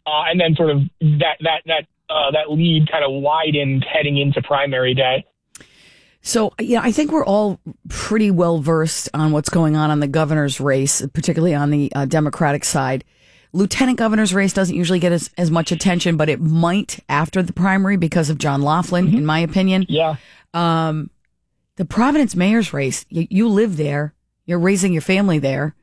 and then sort of that lead kind of widened heading into primary day. So, I think we're all pretty well versed on what's going on the governor's race, particularly on the Democratic side. Lieutenant governor's race doesn't usually get as much attention, but it might after the primary because of John Laughlin, in my opinion. Yeah. The Providence mayor's race, you live there, you're raising your family there.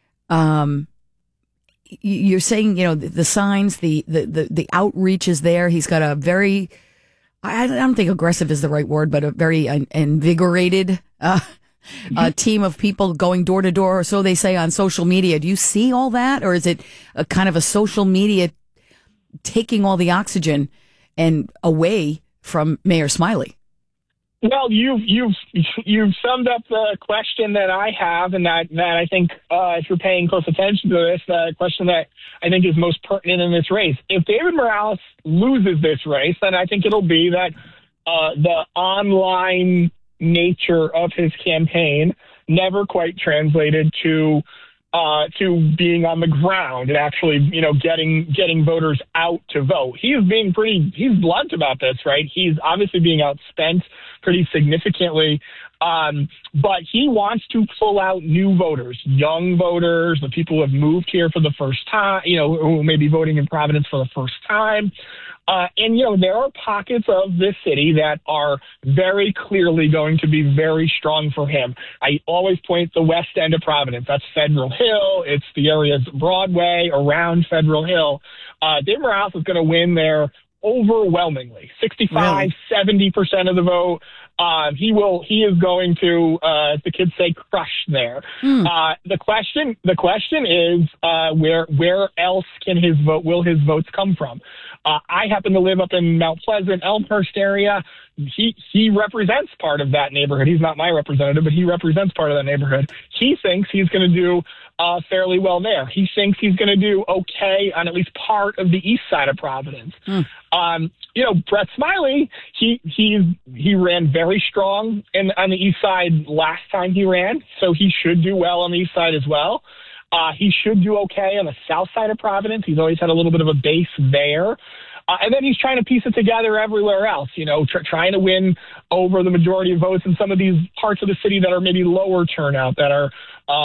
You're saying, the signs, the outreach is there. He's got a very, I don't think aggressive is the right word, but a very invigorated team of people going door to door, or so they say on social media. Do you see all that, or is it a kind of a social media taking all the oxygen and away from Mayor Smiley? Well, you've summed up the question that I have, and that I think if you're paying close attention to this, the question that I think is most pertinent in this race. If David Morales loses this race, then I think it'll be that the online nature of his campaign never quite translated to being on the ground and actually, getting voters out to vote. He's blunt about this, right? He's obviously being outspent pretty significantly. But he wants to pull out new voters, young voters, the people who have moved here for the first time, who may be voting in Providence for the first time. And there are pockets of this city that are very clearly going to be very strong for him. I always point the west end of Providence. That's Federal Hill. It's the areas Broadway around Federal Hill. David Morales is going to win there overwhelmingly, 65, 70% of the vote. He is going to, as the kids say, crush there. The question is, where else will his votes come from? I happen to live up in Mount Pleasant, Elmhurst area. He represents part of that neighborhood. He's not my representative, but he represents part of that neighborhood. He thinks he's going to do fairly well there. He thinks he's going to do okay on at least part of the east side of Providence. Brett Smiley, he ran very strong on the east side last time he ran, so he should do well on the east side as well. He should do okay on the south side of Providence. He's always had a little bit of a base there. And then he's trying to piece it together everywhere else, trying to win over the majority of votes in some of these parts of the city that are maybe lower turnout, that are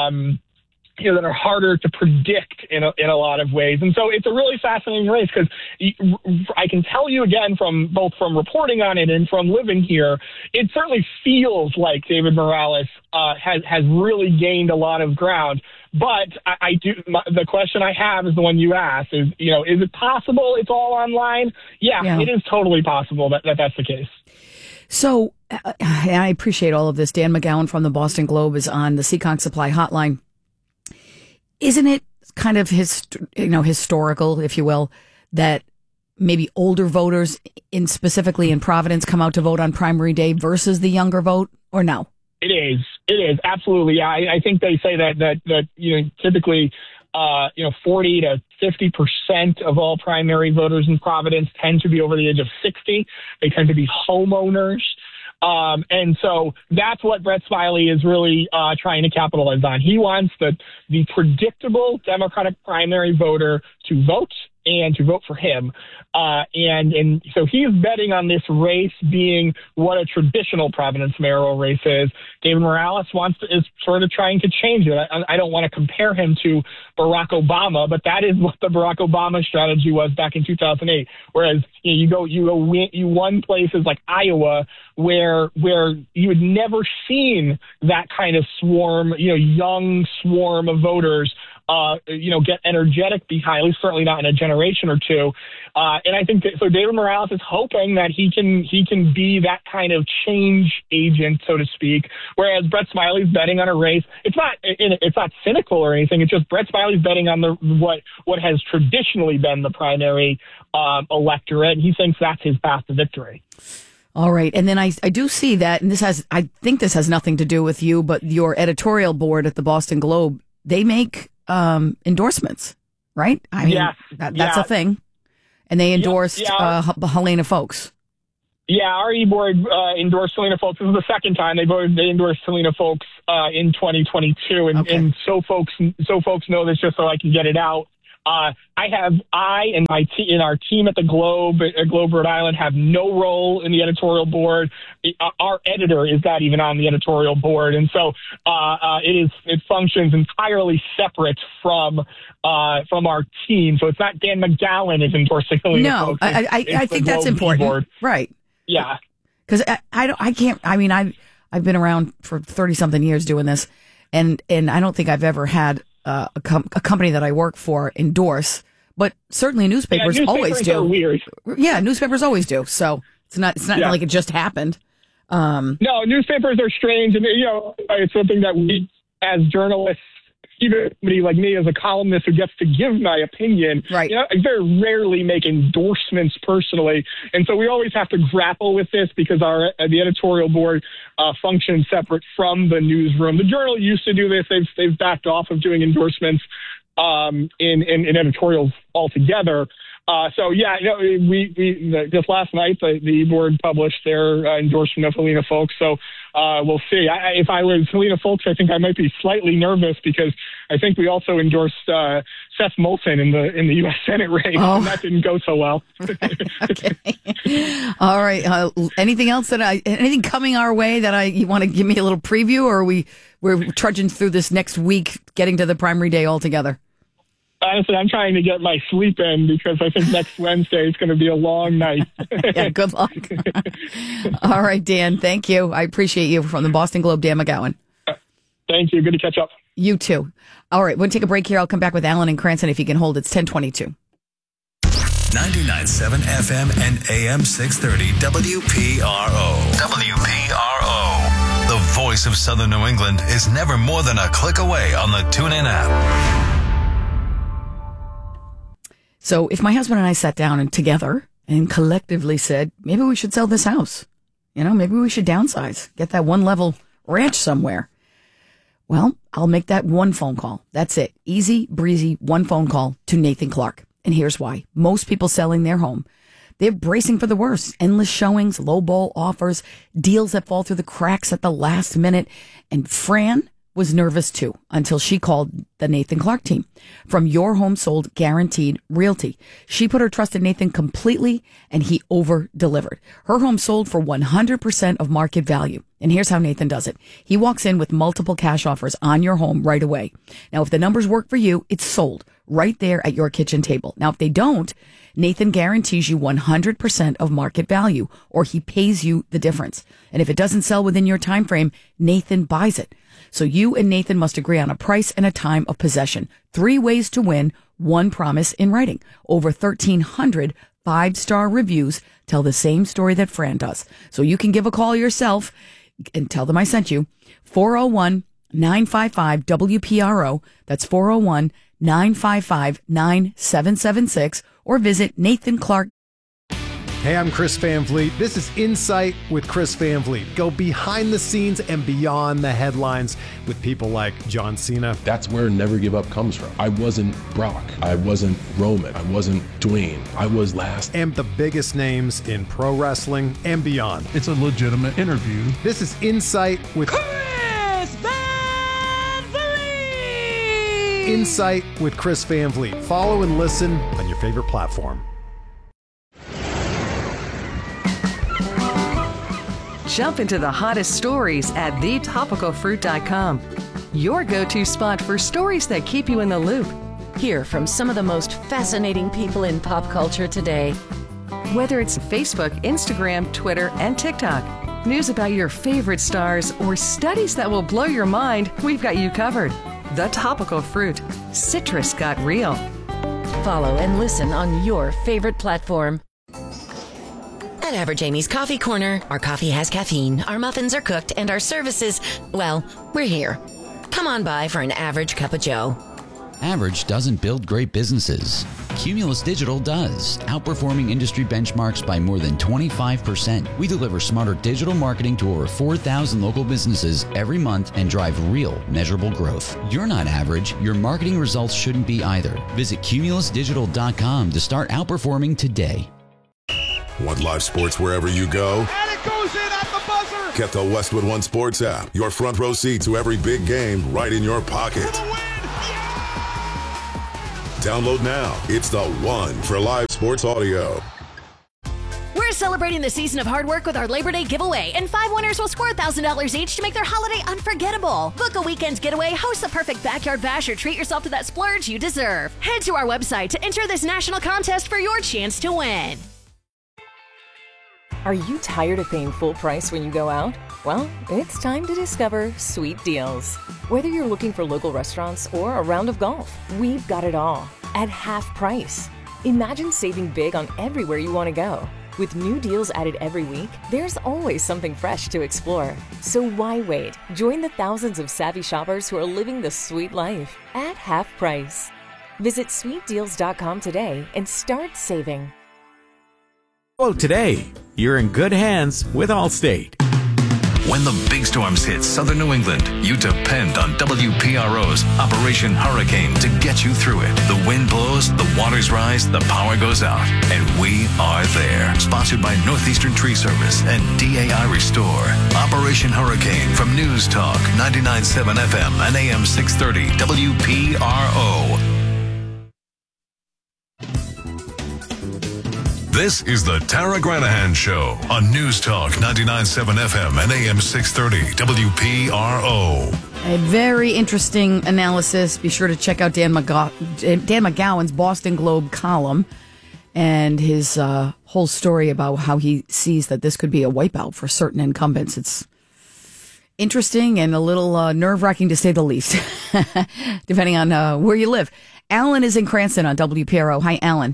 that are harder to predict in a lot of ways. And so it's a really fascinating race because I can tell you again from reporting on it and from living here, it certainly feels like David Morales has really gained a lot of ground. But the question I have is the one you asked is it possible it's all online? Yeah. It is totally possible that that's the case. So I appreciate all of this. Dan McGowan from the Boston Globe is on the Seekonk Supply Hotline. Isn't it kind of historical, if you will, that maybe older voters, specifically in Providence, come out to vote on primary day versus the younger vote, or no? It is absolutely. Yeah, I think they say that typically 40 to 50% of all primary voters in Providence tend to be over the age of 60. They tend to be homeowners. And so that's what Brett Smiley is really trying to capitalize on. He wants the predictable Democratic primary voter to vote and to vote for him. And so he's betting on this race being what a traditional Providence mayoral race is. David Morales is sort of trying to change it. I don't want to compare him to Barack Obama, but that is what the Barack Obama strategy was back in 2008. Whereas you won places like Iowa where you had never seen that kind of swarm, young swarm of voters get energetic behind, at least certainly not in a generation or two. And I think so David Morales is hoping that he can be that kind of change agent, so to speak, whereas Brett Smiley's betting on a race. It's not cynical or anything. It's just Brett Smiley's betting on what has traditionally been the primary electorate, and he thinks that's his path to victory. All right. And then I do see that, and I think this has nothing to do with you, but your editorial board at the Boston Globe, they make endorsements, right? I mean, that's a thing. And they endorsed Helena Foulkes. Yeah, our e-board endorsed Helena Foulkes. This is the second time they endorsed Helena Foulkes in 2022, and so folks know this just so I can get it out. I and our team at the Globe, Rhode Island, have no role in the editorial board. Our editor is not even on the editorial board, and so it functions entirely separate from our team. So it's not Dan McGowan is endorsing Helena Foulkes. No, I think that's important, board. Right? Yeah, because I can't. I mean, I've been around for 30-something years doing this, and I don't think I've ever had a company that I work for endorse. But certainly newspapers always do. Are weird. Yeah, newspapers always do. So it's not like it just happened. No, newspapers are strange, and it's something that we, as journalists, even somebody like me as a columnist who gets to give my opinion, right? I very rarely make endorsements personally, and so we always have to grapple with this because the editorial board functions separate from the newsroom. The Journal used to do this; they've backed off of doing endorsements in editorials altogether. So yeah, we just last night the board published their endorsement of Helena Foulkes. So we'll see. If I was Helena Foulkes, I think I might be slightly nervous because I think we also endorsed Seth Moulton in the U.S. Senate race, and that didn't go so well. Okay. All right. Anything else anything coming our way that you want to give me a little preview, or we're trudging through this next week, getting to the primary day altogether? Honestly, I'm trying to get my sleep in because I think next Wednesday is going to be a long night. Yeah, good luck. All right, Dan, thank you. I appreciate you. From the Boston Globe, Dan McGowan. Thank you. Good to catch up. You too. All right, we'll take a break here. I'll come back with Alan and Cranston if you can hold. It's 10:22. 99.7 FM and AM 630 WPRO. WPRO. The voice of Southern New England is never more than a click away on the TuneIn app. So if my husband and I sat down and together and collectively said, maybe we should sell this house, maybe we should downsize, get that one level ranch somewhere. Well, I'll make that one phone call. That's it. Easy breezy, one phone call to Nathan Clark. And here's why. Most people selling their home, they're bracing for the worst. Endless showings, lowball offers, deals that fall through the cracks at the last minute. And Fran was nervous too until she called the Nathan Clark team from Your Home Sold Guaranteed Realty. She put her trust in Nathan completely, and he over-delivered. Her home sold for 100% of market value. And here's how Nathan does it. He walks in with multiple cash offers on your home right away. Now, if the numbers work for you, it's sold right there at your kitchen table. Now, if they don't, Nathan guarantees you 100% of market value, or he pays you the difference. And if it doesn't sell within your time frame, Nathan buys it. So you and Nathan must agree on a price and a time of possession. 3 ways to win, one promise in writing. Over 1,300 5-star reviews tell the same story that Fran does. So you can give a call yourself and tell them I sent you. 401-955-WPRO. That's 401-955-9776. Or visit Nathan Clark. Hey, I'm Chris Van Vliet. This is Insight with Chris Van Vliet. Go behind the scenes and beyond the headlines with people like John Cena. That's where Never Give Up comes from. I wasn't Brock. I wasn't Roman. I wasn't Dwayne. I was last. And the biggest names in pro wrestling and beyond. It's a legitimate interview. This is Insight with Chris Van Vliet. Insight with Chris Van Vliet. Follow and listen on your favorite platform. Jump into the hottest stories at thetopicalfruit.com. Your go-to spot for stories that keep you in the loop. Hear from some of the most fascinating people in pop culture today. Whether it's Facebook, Instagram, Twitter, and TikTok, news about your favorite stars, or studies that will blow your mind, we've got you covered. The Topical Fruit. Citrus got real. Follow and listen on your favorite platform. At Average Amy's Coffee Corner, our coffee has caffeine, our muffins are cooked, and our services, well, we're here. Come on by for an average cup of joe. Average doesn't build great businesses. Cumulus Digital does, outperforming industry benchmarks by more than 25%. We deliver smarter digital marketing to over 4,000 local businesses every month and drive real, measurable growth. You're not average. Your marketing results shouldn't be either. Visit cumulusdigital.com to start outperforming today. Want live sports wherever you go? And it goes in at the buzzer. Get the Westwood One Sports app. Your front row seat to every big game right in your pocket. For the win. Yeah! Download now. It's the one for live sports audio. We're celebrating the season of hard work with our Labor Day giveaway, and 5 winners will score $1,000 each to make their holiday unforgettable. Book a weekend getaway, host the perfect backyard bash, or treat yourself to that splurge you deserve. Head to our website to enter this national contest for your chance to win. Are you tired of paying full price when you go out? Well, it's time to discover Sweet Deals. Whether you're looking for local restaurants or a round of golf, we've got it all at half price. Imagine saving big on everywhere you want to go. With new deals added every week, there's always something fresh to explore. So why wait? Join the thousands of savvy shoppers who are living the sweet life at half price. Visit sweetdeals.com today and start saving. Well, today, you're in good hands with Allstate. When the big storms hit southern New England, you depend on WPRO's Operation Hurricane to get you through it. The wind blows, the waters rise, the power goes out, and we are there. Sponsored by Northeastern Tree Service and DAI Restore. Operation Hurricane from News Talk 99.7 FM and AM 630 WPRO. This is the Tara Granahan Show on News Talk 99.7 FM and AM 630 WPRO. A very interesting analysis. Be sure to check out Dan McGowan's Boston Globe column and his whole story about how he sees that this could be a wipeout for certain incumbents. It's interesting and a little nerve-wracking to say the least, depending on where you live. Alan is in Cranston on WPRO. Hi, Alan.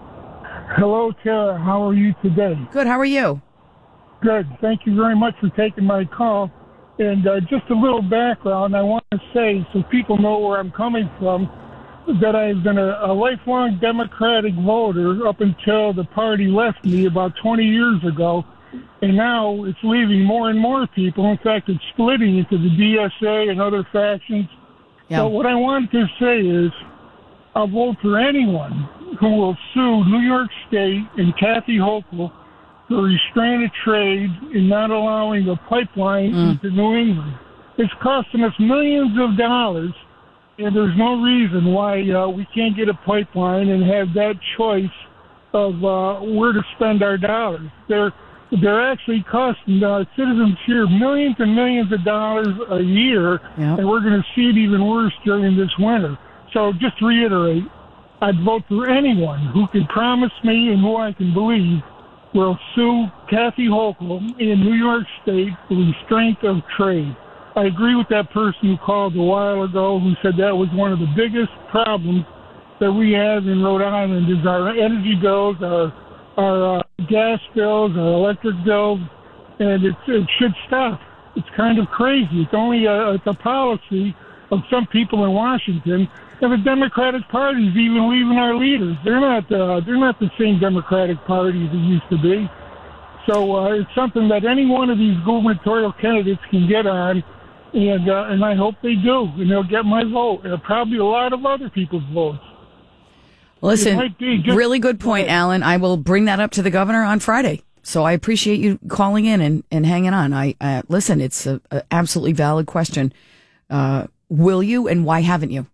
Hello, Tara. How are you today? Good. How are you? Good. Thank you very much for taking my call. And just a little background, I want to say, so people know where I'm coming from, that I've been a lifelong Democratic voter up until the party left me about 20 years ago. And now it's leaving more and more people. In fact, it's splitting into the DSA and other factions. Yeah. So what I want to say is I'll vote for anyone who will sue New York State and Kathy Hochul for restraint of trade in not allowing a pipeline into New England. It's costing us millions of dollars, and there's no reason why we can't get a pipeline and have that choice of where to spend our dollars. They're actually costing citizens here millions and millions of dollars a year, and we're going to see it even worse during this winter. So just to reiterate, I'd vote for anyone who can promise me and who I can believe will sue Kathy Hochul in New York State for restraint of trade. I agree with that person who called a while ago who said that was one of the biggest problems that we have in Rhode Island is our energy bills, our gas bills, our electric bills, and it should stop. It's kind of crazy. It's only it's a policy of some people in Washington. And the Democratic Party is even leaving our leaders. They're not the same Democratic Party as it used to be. So it's something that any one of these gubernatorial candidates can get on, and I hope they do, and they'll get my vote, and probably a lot of other people's votes. Listen, really good point, Alan. I will bring that up to the governor on Friday. So I appreciate you calling in and hanging on. Listen, it's an absolutely valid question. Will you, and why haven't you?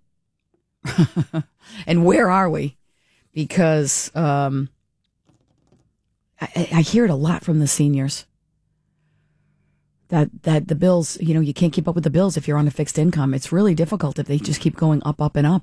And where are we? Because I hear it a lot from the seniors that the bills, you can't keep up with the bills if you're on a fixed income. It's really difficult if they just keep going up, up, and up.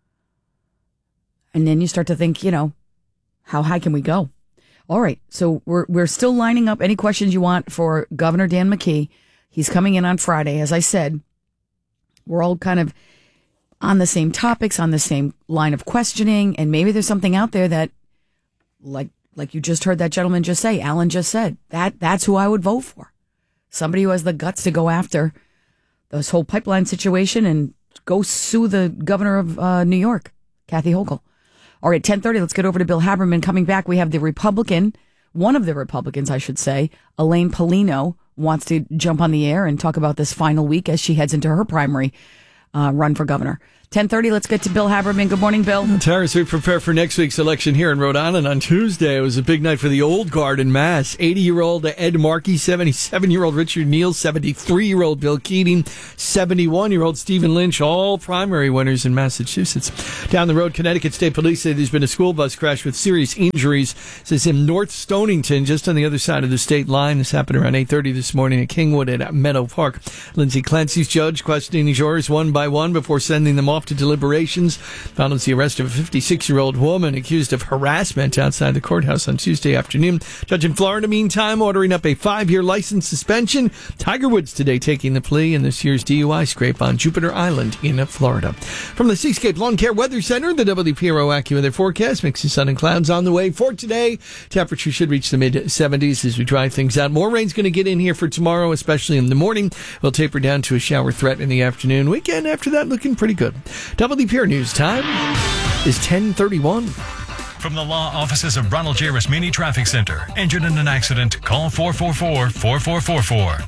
And then you start to think, how high can we go? All right, so we're still lining up any questions you want for Governor Dan McKee. He's coming in on Friday. As I said, we're all kind of on the same topics, on the same line of questioning, and maybe there's something out there that, like you just heard that gentleman just say, Alan just said, that's who I would vote for. Somebody who has the guts to go after this whole pipeline situation and go sue the governor of New York, Kathy Hochul. All right, 10:30, let's get over to Bill Haberman. Coming back, we have one of the Republicans, I should say, Elaine Paulino, wants to jump on the air and talk about this final week as she heads into her primary run for governor. 10:30, let's get to Bill Haberman. Good morning, Bill. Tara, as we prepare for next week's election here in Rhode Island on Tuesday, it was a big night for the old guard in Mass. 80-year-old Ed Markey, 77-year-old Richard Neal, 73-year-old Bill Keating, 71-year-old Stephen Lynch, all primary winners in Massachusetts. Down the road, Connecticut State Police say there's been a school bus crash with serious injuries. This is in North Stonington, just on the other side of the state line. This happened around 8:30 this morning at Kingwood at Meadow Park. Lindsay Clancy's judge questioning jurors one by one before sending them off to deliberations. Follows the arrest of a 56-year-old woman accused of harassment outside the courthouse on Tuesday afternoon. Judge in Florida, meantime, ordering up a 5-year license suspension. Tiger Woods today taking the plea in this year's DUI scrape on Jupiter Island in Florida. From the Seascape Lawn Care Weather Center, the WPRO AccuWeather forecast mix of sun and clouds on the way for today. Temperature should reach the mid-70s as we dry things out. More rain's going to get in here for tomorrow, especially in the morning. We'll taper down to a shower threat in the afternoon. Weekend after that looking pretty good. WPR News time is 10:31. From the law offices of Ronald J. Rasmini Traffic Center. Injured in an accident? Call 444-4444.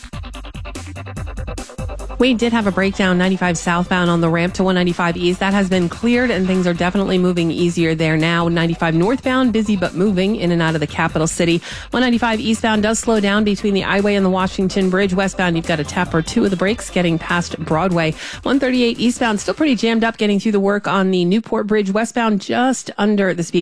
We did have a breakdown 95 southbound on the ramp to 195 east. That has been cleared and things are definitely moving easier there now. 95 northbound, busy but moving in and out of the capital city. 195 eastbound does slow down between the I-Way and the Washington Bridge. Westbound, you've got a tap or two of the brakes getting past Broadway. 138 eastbound, still pretty jammed up getting through the work on the Newport Bridge. Westbound, just under the speed.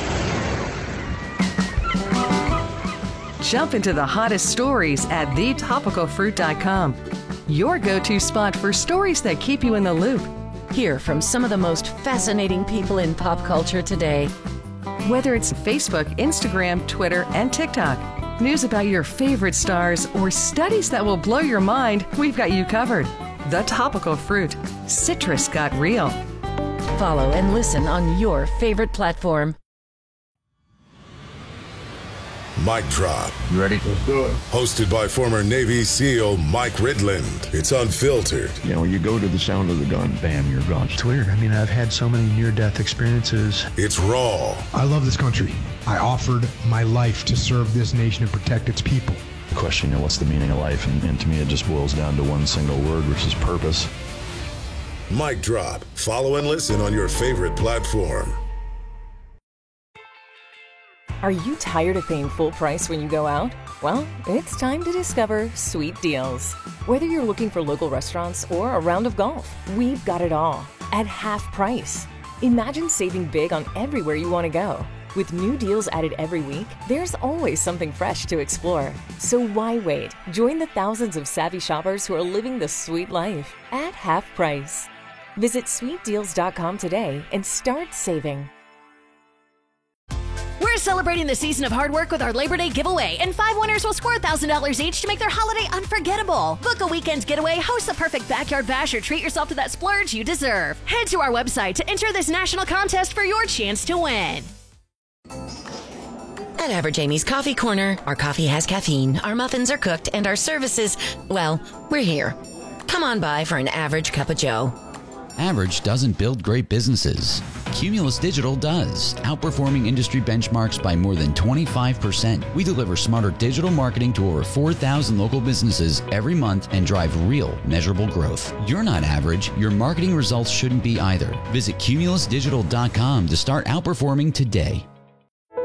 Jump into the hottest stories at thetopicalfruit.com. Your go-to spot for stories that keep you in the loop. Hear from some of the most fascinating people in pop culture today. Whether it's Facebook, Instagram, Twitter, and TikTok, news about your favorite stars, or studies that will blow your mind, we've got you covered. The Topical Fruit. Citrus got real. Follow and listen on your favorite platform. Mic Drop. You ready? Let's do it. Hosted by former Navy SEAL Mike Ridland. It's unfiltered. You know, you go to the sound of the gun, bam, you're gone. It's weird. I mean, I've had so many near-death experiences. It's raw. I love this country. I offered my life to serve this nation and protect its people. The question, you know, what's the meaning of life? And to me, it just boils down to one single word, which is purpose. Mic Drop. Follow and listen on your favorite platform. Are you tired of paying full price when you go out? Well, it's time to discover Sweet Deals. Whether you're looking for local restaurants or a round of golf, we've got it all at half price. Imagine saving big on everywhere you want to go. With new deals added every week, there's always something fresh to explore. So why wait? Join the thousands of savvy shoppers who are living the sweet life at half price. Visit sweetdeals.com today and start saving. We're celebrating the season of hard work with our Labor Day giveaway, and 5 winners will score $1,000 each to make their holiday unforgettable. Book a weekend getaway, host the perfect backyard bash, or treat yourself to that splurge you deserve. Head to our website to enter this national contest for your chance to win. At Average Amy's Coffee Corner, our coffee has caffeine, our muffins are cooked, and our services, well, we're here. Come on by for an average cup of joe. Average doesn't build great businesses. Cumulus Digital does, outperforming industry benchmarks by more than 25%. We deliver smarter digital marketing to over 4,000 local businesses every month and drive real, measurable growth. You're not average. Your marketing results shouldn't be either. Visit cumulusdigital.com to start outperforming today.